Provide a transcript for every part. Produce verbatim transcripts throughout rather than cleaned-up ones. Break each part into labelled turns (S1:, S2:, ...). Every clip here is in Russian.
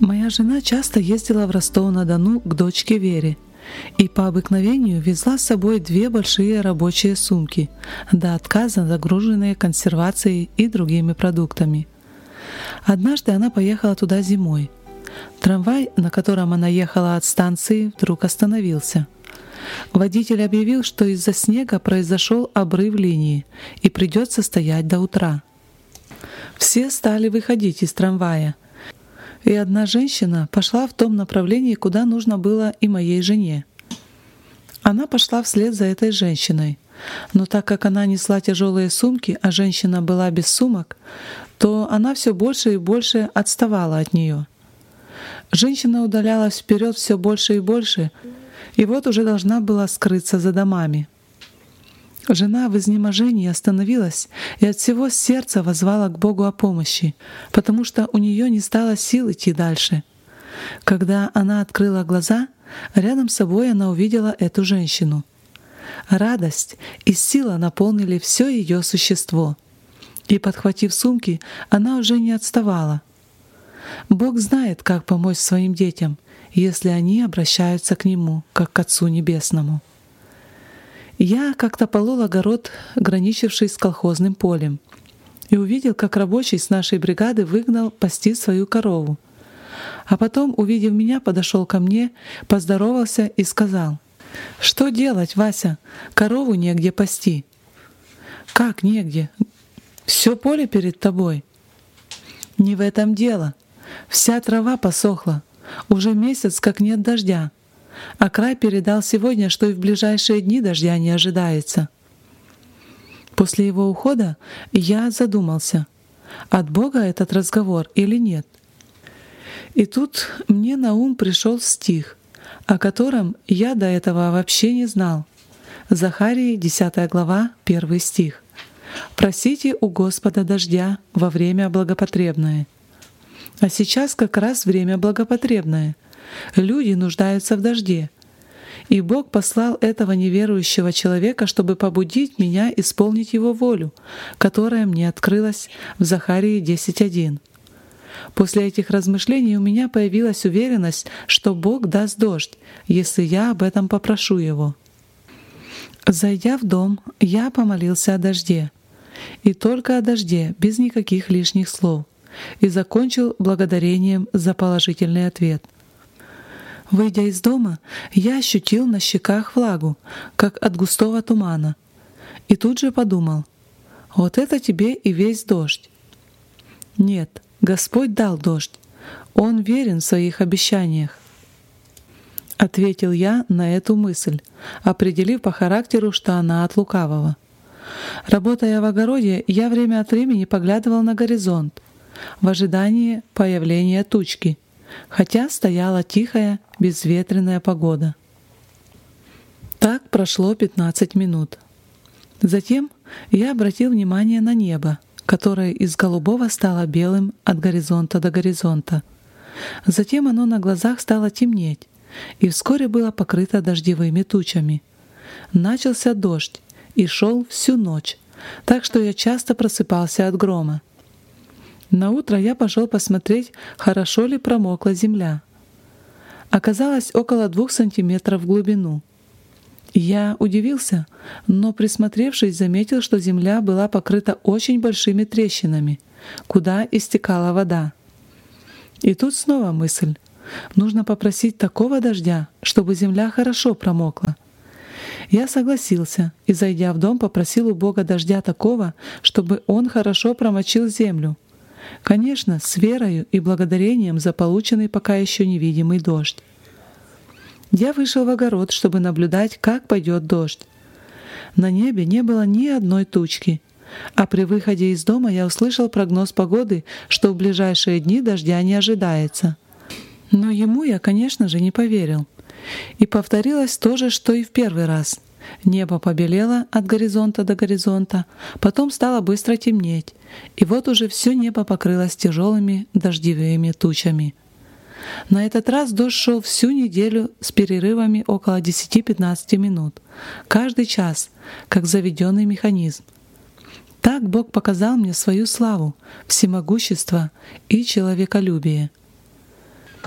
S1: Моя жена часто ездила в Ростов-на-Дону к дочке Вере и по обыкновению везла с собой две большие рабочие сумки, до отказа загруженные консервацией и другими продуктами. Однажды она поехала туда зимой. Трамвай, на котором она ехала от станции, вдруг остановился. Водитель объявил, что из-за снега произошел обрыв линии и придется стоять до утра. Все стали выходить из трамвая, и одна женщина пошла в том направлении, куда нужно было и моей жене. Она пошла вслед за этой женщиной, но так как она несла тяжелые сумки, а женщина была без сумок, то она все больше и больше отставала от нее. Женщина удалялась вперед все больше и больше, и вот уже должна была скрыться за домами. Жена в изнеможении остановилась и от всего сердца воззвала к Богу о помощи, потому что у нее не стало сил идти дальше. Когда она открыла глаза, рядом с собой она увидела эту женщину. Радость и сила наполнили все ее существо, и, подхватив сумки, она уже не отставала. Бог знает, как помочь своим детям, если они обращаются к Нему, как к Отцу Небесному. Я как-то полол огород, граничивший с колхозным полем, и увидел, как рабочий с нашей бригады выгнал пасти свою корову. А потом, увидев меня, подошел ко мне, поздоровался и сказал: «Что делать, Вася? Корову негде пасти». «Как негде? Все поле перед тобой». «Не в этом дело. Вся трава посохла. Уже месяц, как нет дождя. А край передал сегодня, что и в ближайшие дни дождя не ожидается». После его ухода я задумался, от Бога этот разговор или нет. И тут мне на ум пришел стих, о котором я до этого вообще не знал. Захарии, десятая глава, первый стих. «Просите у Господа дождя во время благопотребное». А сейчас как раз время благопотребное. Люди нуждаются в дожде. И Бог послал этого неверующего человека, чтобы побудить меня исполнить Его волю, которая мне открылась в Захарии десять один. После этих размышлений у меня появилась уверенность, что Бог даст дождь, если я об этом попрошу Его. Зайдя в дом, я помолился о дожде. И только о дожде, без никаких лишних слов. И закончил благодарением за положительный ответ. Выйдя из дома, я ощутил на щеках влагу, как от густого тумана, и тут же подумал: вот это тебе и весь дождь. Нет, Господь дал дождь, Он верен в своих обещаниях. Ответил я на эту мысль, определив по характеру, что она от лукавого. Работая в огороде, я время от времени поглядывал на горизонт, в ожидании появления тучки, хотя стояла тихая, безветренная погода. Так прошло пятнадцать минут. Затем я обратил внимание на небо, которое из голубого стало белым от горизонта до горизонта. Затем оно на глазах стало темнеть, и вскоре было покрыто дождевыми тучами. Начался дождь и шел всю ночь, так что я часто просыпался от грома. Наутро я пошел посмотреть, хорошо ли промокла земля. Оказалось около двух сантиметров в глубину. Я удивился, но, присмотревшись, заметил, что земля была покрыта очень большими трещинами, куда истекала вода. И тут снова мысль: нужно попросить такого дождя, чтобы земля хорошо промокла. Я согласился и, зайдя в дом, попросил у Бога дождя такого, чтобы Он хорошо промочил землю. Конечно, с верою и благодарением за полученный пока еще невидимый дождь. Я вышел в огород, чтобы наблюдать, как пойдет дождь. На небе не было ни одной тучки, а при выходе из дома я услышал прогноз погоды, что в ближайшие дни дождя не ожидается. Но ему я, конечно же, не поверил. И повторилось то же, что и в первый раз. Небо побелело от горизонта до горизонта, потом стало быстро темнеть, и вот уже все небо покрылось тяжелыми дождевыми тучами. На этот раз дождь шел всю неделю с перерывами около десяти-пятнадцати минут, каждый час, как заведенный механизм. Так Бог показал мне свою славу, всемогущество и человеколюбие.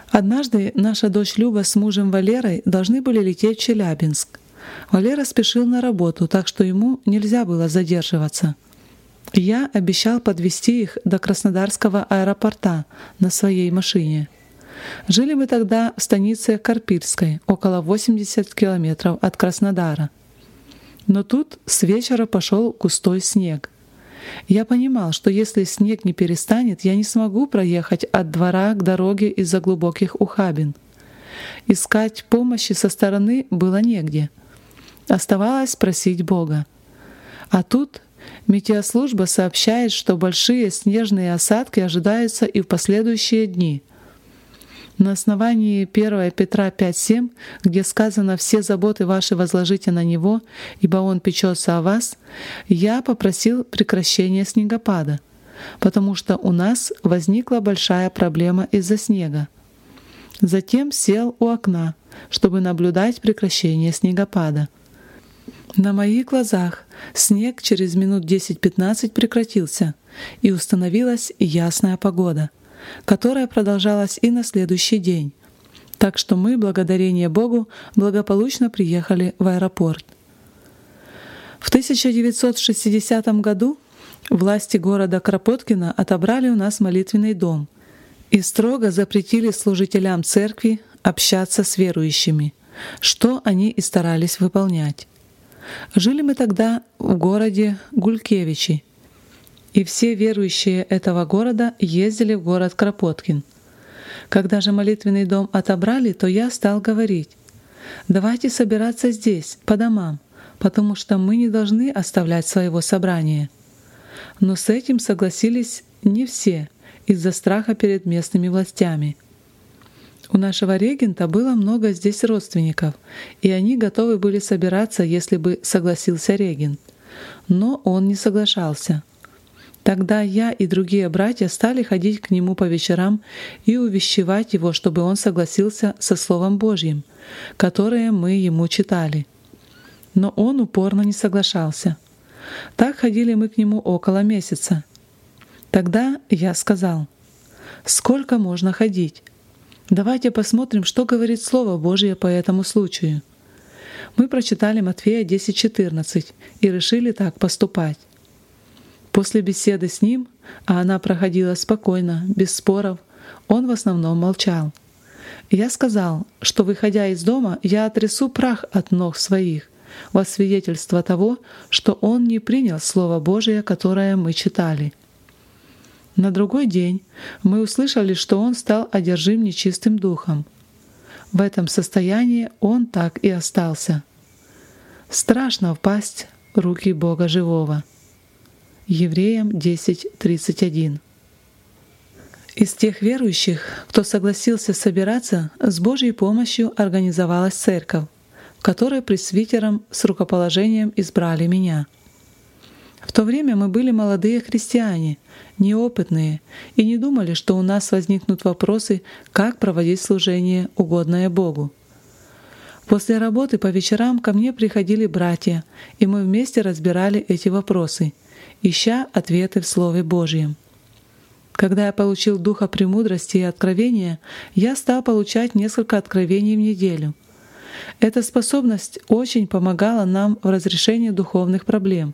S1: Однажды наша дочь Люба с мужем Валерой должны были лететь в Челябинск. Валера спешил на работу, так что ему нельзя было задерживаться. Я обещал подвезти их до Краснодарского аэропорта на своей машине. Жили мы тогда в станице Карпильской, около восемьдесят километров от Краснодара. Но тут с вечера пошел густой снег. Я понимал, что если снег не перестанет, я не смогу проехать от двора к дороге из-за глубоких ухабин. Искать помощи со стороны было негде. Оставалось просить Бога. А тут метеослужба сообщает, что большие снежные осадки ожидаются и в последующие дни. На основании первого Петра пять семь, где сказано «все заботы ваши возложите на Него, ибо Он печется о вас», я попросил прекращения снегопада, потому что у нас возникла большая проблема из-за снега. Затем сел у окна, чтобы наблюдать прекращение снегопада. На моих глазах снег через минут десять-пятнадцать прекратился, и установилась ясная погода, которая продолжалась и на следующий день. Так что мы, благодарение Богу, благополучно приехали в аэропорт. В тысяча девятьсот шестидесятом году власти города Кропоткина отобрали у нас молитвенный дом и строго запретили служителям церкви общаться с верующими, что они и старались выполнять. Жили мы тогда в городе Гулькевичи, и все верующие этого города ездили в город Кропоткин. Когда же молитвенный дом отобрали, то я стал говорить: «Давайте собираться здесь, по домам, потому что мы не должны оставлять своего собрания». Но с этим согласились не все из-за страха перед местными властями. У нашего регента было много здесь родственников, и они готовы были собираться, если бы согласился регент. Но он не соглашался. Тогда я и другие братья стали ходить к нему по вечерам и увещевать его, чтобы он согласился со Словом Божьим, которое мы ему читали. Но он упорно не соглашался. Так ходили мы к нему около месяца. Тогда я сказал: «Сколько можно ходить? Давайте посмотрим, что говорит Слово Божье по этому случаю». Мы прочитали Матфея десять четырнадцать и решили так поступать. После беседы с ним, а она проходила спокойно, без споров, он в основном молчал. Я сказал, что, выходя из дома, я отрясу прах от ног своих, во свидетельство того, что он не принял Слово Божие, которое мы читали. На другой день мы услышали, что он стал одержим нечистым духом. В этом состоянии он так и остался. Страшно впасть в руки Бога живого. Евреям десять тридцать один. Из тех верующих, кто согласился собираться, с Божьей помощью организовалась церковь, в которой пресвитером с рукоположением избрали меня. В то время мы были молодые христиане, неопытные, и не думали, что у нас возникнут вопросы, как проводить служение, угодное Богу. После работы по вечерам ко мне приходили братья, и мы вместе разбирали эти вопросы, ища ответы в Слове Божьем. Когда я получил духа премудрости и откровения, я стал получать несколько откровений в неделю. Эта способность очень помогала нам в разрешении духовных проблем.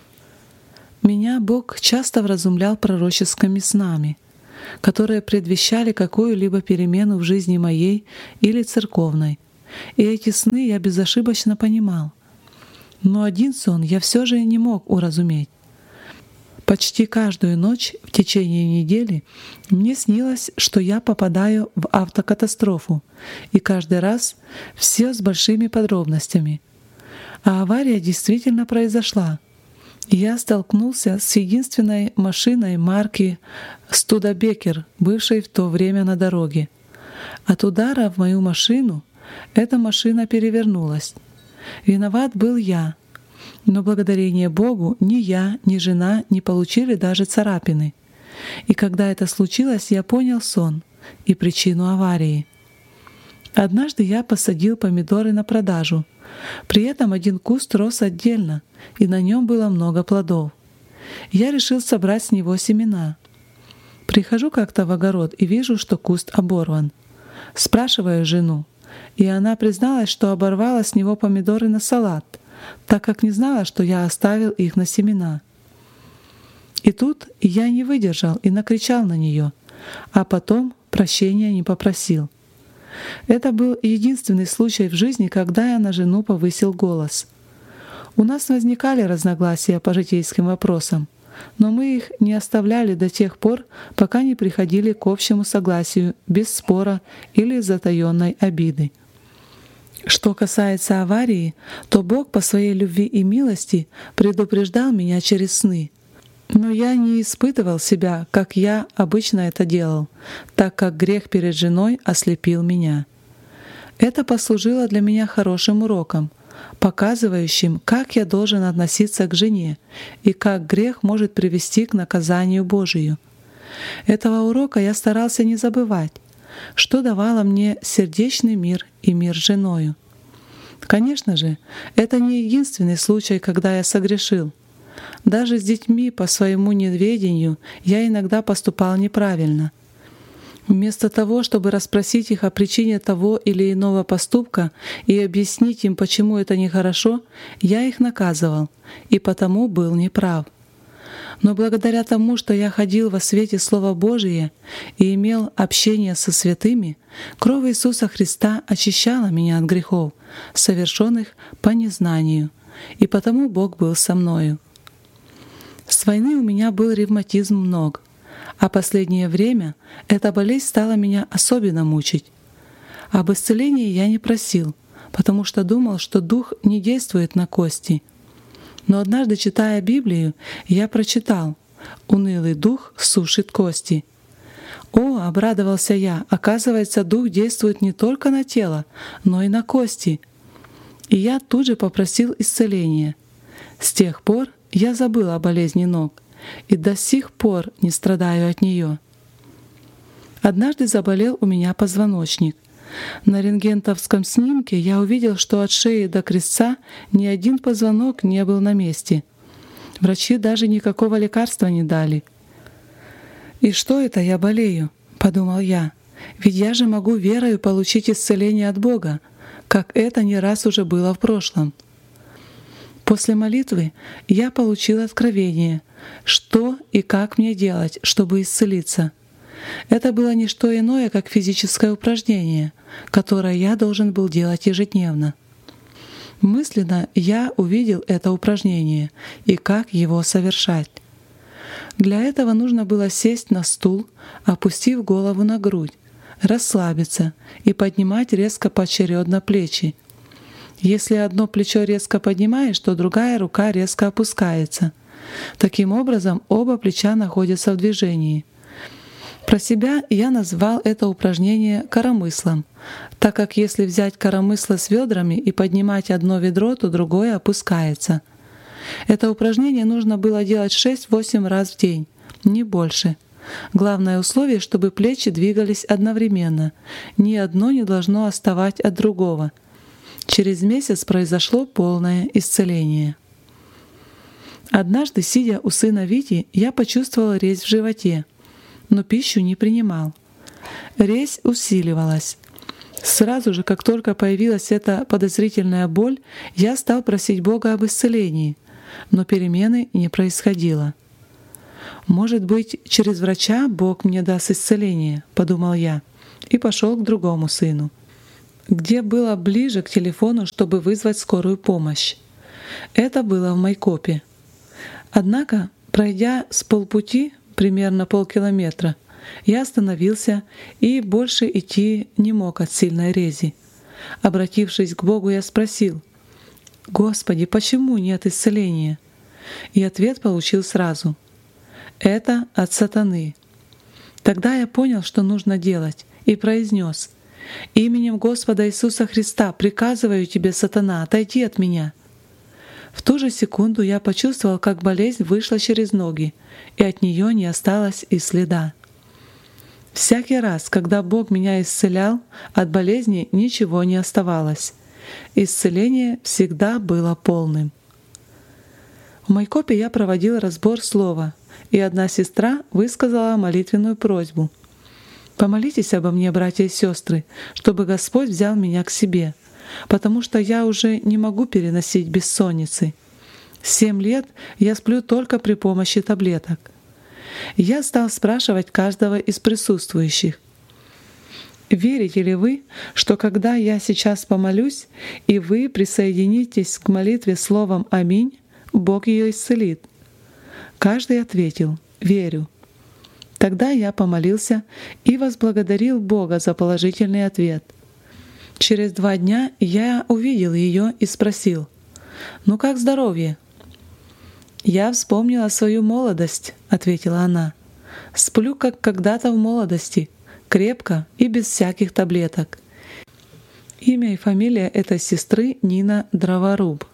S1: Меня Бог часто вразумлял пророческими снами, которые предвещали какую-либо перемену в жизни моей или церковной, и эти сны я безошибочно понимал. Но один сон я все же не мог уразуметь. Почти каждую ночь в течение недели мне снилось, что я попадаю в автокатастрофу, и каждый раз все с большими подробностями. А авария действительно произошла. Я столкнулся с единственной машиной марки «Студебекер», бывшей в то время на дороге. От удара в мою машину эта машина перевернулась. Виноват был я. Но благодарение Богу ни я, ни жена не получили даже царапины. И когда это случилось, я понял сон и причину аварии. Однажды я посадил помидоры на продажу. При этом один куст рос отдельно, и на нем было много плодов. Я решил собрать с него семена. Прихожу как-то в огород и вижу, что куст оборван. Спрашиваю жену, и она призналась, что оборвала с него помидоры на салат, так как не знала, что я оставил их на семена. И тут я не выдержал и накричал на нее, а потом прощения не попросил. Это был единственный случай в жизни, когда я на жену повысил голос. У нас возникали разногласия по житейским вопросам, но мы их не оставляли до тех пор, пока не приходили к общему согласию без спора или затаённой обиды. Что касается аварии, то Бог по своей любви и милости предупреждал меня через сны. Но я не испытывал себя, как я обычно это делал, так как грех перед женой ослепил меня. Это послужило для меня хорошим уроком, показывающим, как я должен относиться к жене и как грех может привести к наказанию Божию. Этого урока я старался не забывать, что давало мне сердечный мир и мир с женою. Конечно же, это не единственный случай, когда я согрешил. Даже с детьми по своему неведению я иногда поступал неправильно. Вместо того, чтобы расспросить их о причине того или иного поступка и объяснить им, почему это нехорошо, я их наказывал, и потому был неправ. Но благодаря тому, что я ходил во свете Слова Божия и имел общение со святыми, кровь Иисуса Христа очищала меня от грехов, совершенных по незнанию, и потому Бог был со мною. С войны у меня был ревматизм ног, а последнее время эта болезнь стала меня особенно мучить. Об исцелении я не просил, потому что думал, что Дух не действует на кости. Но однажды, читая Библию, я прочитал: «Унылый дух сушит кости». О, обрадовался я, оказывается, Дух действует не только на тело, но и на кости. И я тут же попросил исцеления. С тех пор я забыл о болезни ног и до сих пор не страдаю от нее. Однажды заболел у меня позвоночник. На рентгеновском снимке я увидел, что от шеи до крестца ни один позвонок не был на месте. Врачи даже никакого лекарства не дали. «И что это я болею?» — подумал я. «Ведь я же могу верою получить исцеление от Бога, как это не раз уже было в прошлом». После молитвы я получил откровение, что и как мне делать, чтобы исцелиться. Это было не что иное, как физическое упражнение, которое я должен был делать ежедневно. Мысленно я увидел это упражнение и как его совершать. Для этого нужно было сесть на стул, опустив голову на грудь, расслабиться и поднимать резко поочередно плечи. Если одно плечо резко поднимаешь, то другая рука резко опускается. Таким образом, оба плеча находятся в движении. Про себя я назвал это упражнение коромыслом, так как если взять коромысло с ведрами и поднимать одно ведро, то другое опускается. Это упражнение нужно было делать шесть-восемь раз в день, не больше. Главное условие, чтобы плечи двигались одновременно, ни одно не должно отставать от другого. Через месяц произошло полное исцеление. Однажды, сидя у сына Вити, я почувствовал резь в животе, но пищу не принимал. Резь усиливалась. Сразу же, как только появилась эта подозрительная боль, я стал просить Бога об исцелении, но перемены не происходило. «Может быть, через врача Бог мне даст исцеление», — подумал я, и пошел к другому сыну, где было ближе к телефону, чтобы вызвать скорую помощь. Это было в Майкопе. Однако, пройдя с полпути, примерно полкилометра, я остановился и больше идти не мог от сильной рези. Обратившись к Богу, я спросил: «Господи, почему нет исцеления?» И ответ получил сразу: «Это от сатаны». Тогда я понял, что нужно делать, и произнес: «Именем Господа Иисуса Христа приказываю тебе, сатана, отойди от меня». В ту же секунду я почувствовал, как болезнь вышла через ноги, и от нее не осталось и следа. Всякий раз, когда Бог меня исцелял, от болезни ничего не оставалось. Исцеление всегда было полным. В Майкопе я проводил разбор слова, и одна сестра высказала молитвенную просьбу. Помолитесь обо мне, братья и сестры, чтобы Господь взял меня к себе, потому что я уже не могу переносить бессонницы. Семь лет я сплю только при помощи таблеток. Я стал спрашивать каждого из присутствующих: верите ли вы, что когда я сейчас помолюсь, и вы присоединитесь к молитве словом «Аминь», Бог ее исцелит? Каждый ответил: верю. Тогда я помолился и возблагодарил Бога за положительный ответ. Через два дня я увидел ее и спросил: «Ну как здоровье?» «Я вспомнила свою молодость», — ответила она. «Сплю, как когда-то в молодости, крепко и без всяких таблеток». Имя и фамилия этой сестры Нина Дроворуб.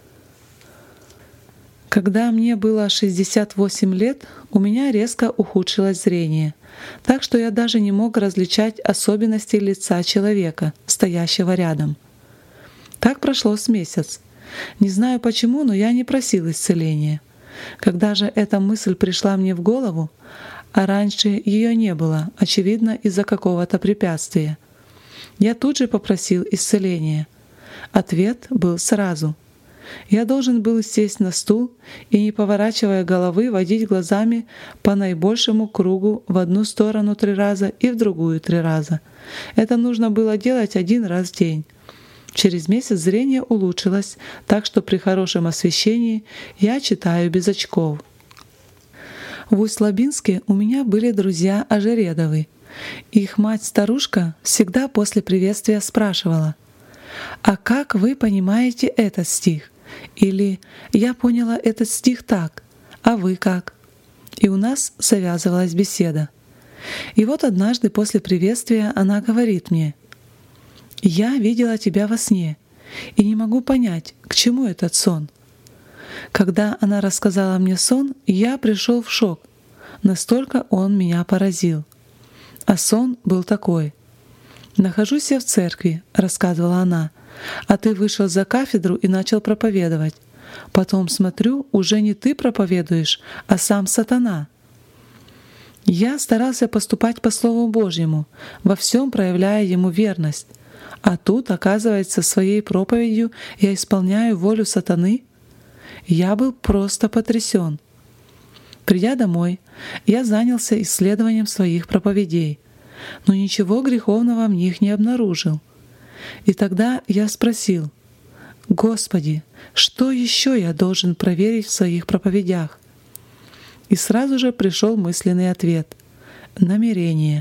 S1: Когда мне было шестьдесят восемь лет, у меня резко ухудшилось зрение, так что я даже не мог различать особенности лица человека, стоящего рядом. Так прошло с месяц. Не знаю почему, но я не просил исцеления. Когда же эта мысль пришла мне в голову, а раньше ее не было, очевидно, из-за какого-то препятствия, я тут же попросил исцеления. Ответ был сразу. Я должен был сесть на стул и, не поворачивая головы, водить глазами по наибольшему кругу в одну сторону три раза и в другую три раза. Это нужно было делать один раз в день. Через месяц зрение улучшилось, так что при хорошем освещении я читаю без очков. В Усть-Лабинске у меня были друзья Ожередовы. Их мать-старушка всегда после приветствия спрашивала: «А как вы понимаете этот стих?» Или «Я поняла этот стих так, а вы как?» И у нас завязывалась беседа. И вот однажды после приветствия она говорит мне: «Я видела тебя во сне и не могу понять, к чему этот сон». Когда она рассказала мне сон, я пришел в шок. Настолько он меня поразил. А сон был такой: «Нахожусь я в церкви», — рассказывала она, «а ты вышел за кафедру и начал проповедовать. Потом смотрю, уже не ты проповедуешь, а сам сатана». Я старался поступать по Слову Божьему, во всем проявляя ему верность. А тут, оказывается, своей проповедью я исполняю волю сатаны. Я был просто потрясен. Придя домой, я занялся исследованием своих проповедей, но ничего греховного в них не обнаружил. И тогда я спросил: «Господи, что еще я должен проверить в своих проповедях?» И сразу же пришел мысленный ответ: намерение.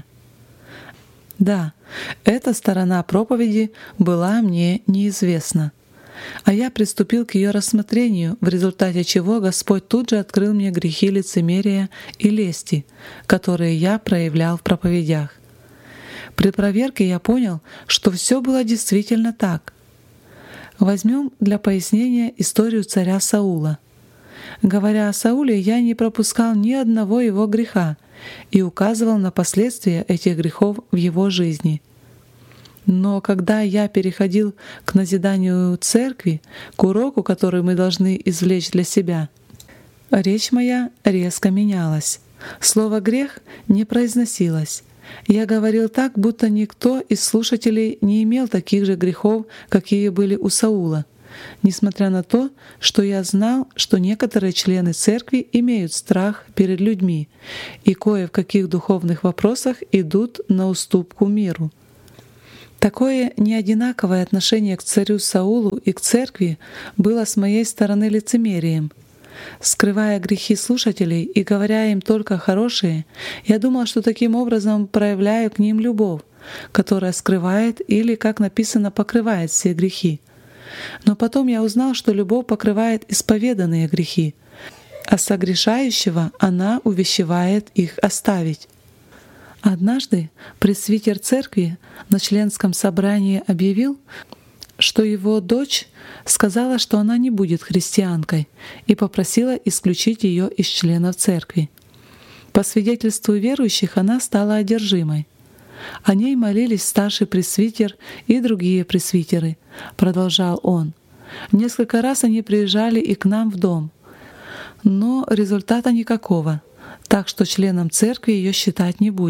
S1: Да, эта сторона проповеди была мне неизвестна, а я приступил к ее рассмотрению, в результате чего Господь тут же открыл мне грехи лицемерия и лести, которые я проявлял в проповедях. При проверке я понял, что все было действительно так. Возьмем для пояснения историю царя Саула. Говоря о Сауле, я не пропускал ни одного его греха и указывал на последствия этих грехов в его жизни. Но когда я переходил к назиданию церкви, к уроку, который мы должны извлечь для себя, речь моя резко менялась. Слово «грех» не произносилось. Я говорил так, будто никто из слушателей не имел таких же грехов, какие были у Саула, несмотря на то, что я знал, что некоторые члены церкви имеют страх перед людьми и кое в каких духовных вопросах идут на уступку миру. Такое неодинаковое отношение к царю Саулу и к церкви было с моей стороны лицемерием. Скрывая грехи слушателей и говоря им только хорошее, я думал, что таким образом проявляю к ним любовь, которая скрывает или, как написано, покрывает все грехи. Но потом я узнал, что любовь покрывает исповеданные грехи, а согрешающего она увещевает их оставить. Однажды пресвитер церкви на членском собрании объявил, что его дочь сказала, что она не будет христианкой, и попросила исключить ее из членов церкви. По свидетельству верующих, она стала одержимой. О ней молились старший пресвитер и другие пресвитеры, продолжал он. Несколько раз они приезжали и к нам в дом, но результата никакого, так что членом церкви ее считать не будем.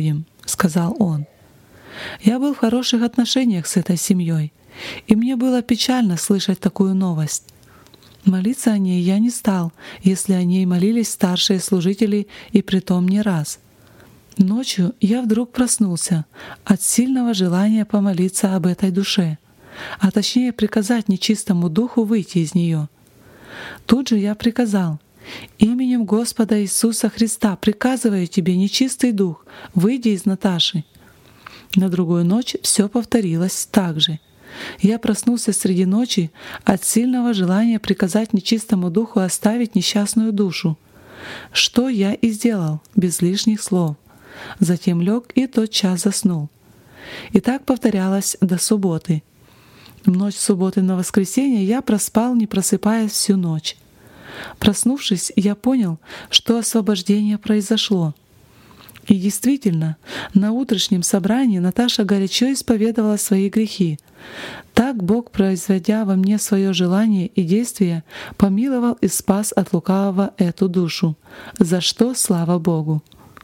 S1: — сказал он. Я был в хороших отношениях с этой семьей, и мне было печально слышать такую новость. Молиться о ней я не стал, если о ней молились старшие служители, и притом не раз. Ночью я вдруг проснулся от сильного желания помолиться об этой душе, а точнее приказать нечистому духу выйти из нее. Тут же я приказал: «Именем Господа Иисуса Христа приказываю тебе, нечистый дух, выйди из Наташи». На другую ночь все повторилось так же. Я проснулся среди ночи от сильного желания приказать нечистому духу оставить несчастную душу, что я и сделал без лишних слов. Затем лег и тотчас заснул. И так повторялось до субботы. В ночь с субботы на воскресенье я проспал, не просыпаясь, всю ночь. Проснувшись, я понял, что освобождение произошло. И действительно, на утреннем собрании Наташа горячо исповедовала свои грехи. Так Бог, производя во мне свое желание и действие, помиловал и спас от лукавого эту душу, за что слава Богу.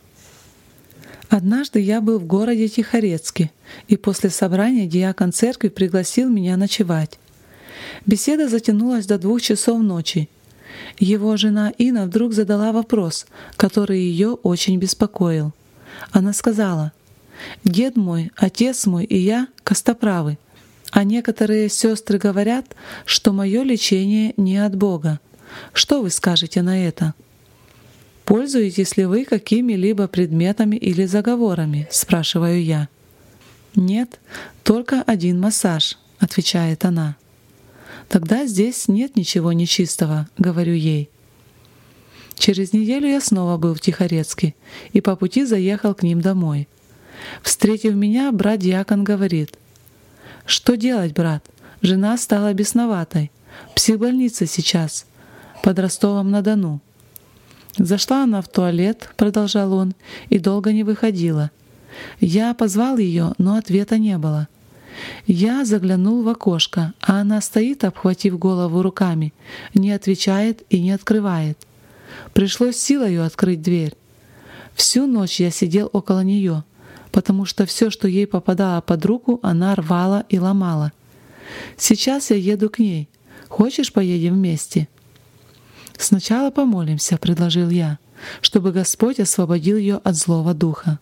S1: Однажды я был в городе Тихорецке, и после собрания диакон церкви пригласил меня ночевать. Беседа затянулась до двух часов ночи. Его жена Инна вдруг задала вопрос, который ее очень беспокоил. Она сказала: «Дед мой, отец мой и я костоправы, а некоторые сестры говорят, что мое лечение не от Бога. Что вы скажете на это?» «Пользуетесь ли вы какими-либо предметами или заговорами?» — спрашиваю я. «Нет, только один массаж», — отвечает она. «Тогда здесь нет ничего нечистого», — говорю ей. Через неделю я снова был в Тихорецке и по пути заехал к ним домой. Встретив меня, брат-диакон говорит: «Что делать, брат? Жена стала бесноватой. В психбольнице сейчас, под Ростовом-на-Дону». «Зашла она в туалет», — продолжал он, — «и долго не выходила. Я позвал ее, но ответа не было. Я заглянул в окошко, а она стоит, обхватив голову руками, не отвечает и не открывает. Пришлось силою открыть дверь. Всю ночь я сидел около нее, потому что все, что ей попадало под руку, она рвала и ломала. Сейчас я еду к ней. Хочешь, поедем вместе?» «Сначала помолимся», — предложил я, «чтобы Господь освободил ее от злого духа».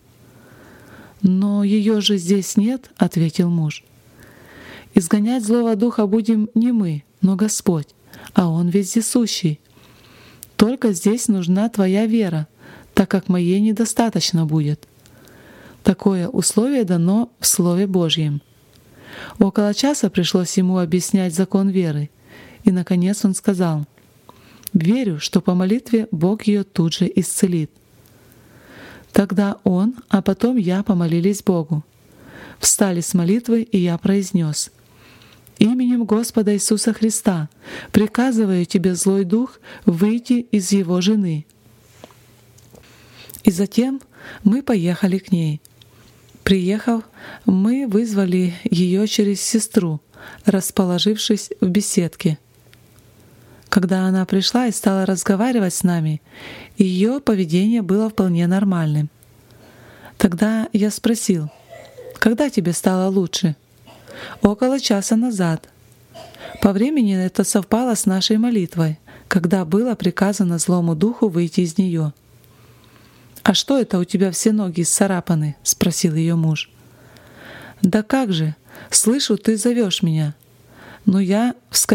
S1: «Но ее же здесь нет», — ответил муж. «Изгонять злого духа будем не мы, но Господь, а Он вездесущий. Только здесь нужна твоя вера, так как моей недостаточно будет. Такое условие дано в Слове Божьем». Около часа пришлось ему объяснять закон веры, и, наконец, он сказал: «Верю, что по молитве Бог ее тут же исцелит». Тогда он, а потом я помолились Богу. Встали с молитвы, и я произнес: «Именем Господа Иисуса Христа приказываю тебе, злой дух, выйти из его жены». И затем мы поехали к ней. Приехав, мы вызвали ее через сестру, расположившись в беседке. Когда она пришла и стала разговаривать с нами, ее поведение было вполне нормальным. Тогда я спросил: «Когда тебе стало лучше?» «Около часа назад». По времени это совпало с нашей молитвой, когда было приказано злому духу выйти из нее. «А что это у тебя все ноги исцарапаны?» — спросил ее муж. «Да как же, слышу, ты зовешь меня». Но я вскочил.